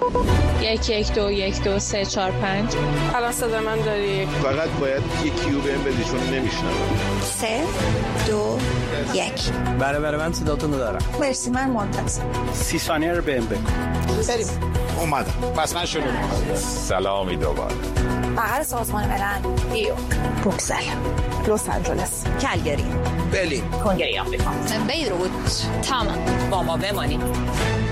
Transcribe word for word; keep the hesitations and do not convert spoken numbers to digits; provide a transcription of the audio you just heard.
یک یک دو یک دو سه چهار پنج. الان صدا من داری؟ فقط باید یکی رو بهم بدی چون نمیشنم. سه دو یک. بله بله من صداتون رو دارم. مرسی من منتظر. سی ثانیه رو بهم بگو. بریم. اومدم. پس من شروع می‌کنم. سلامی دوباره. بغل سازمان ملل. ریو. بروکسل. لس آنجلس. کلگری. برلین. کنگره آمریکا. بیروت. تمام. با ما بمانید.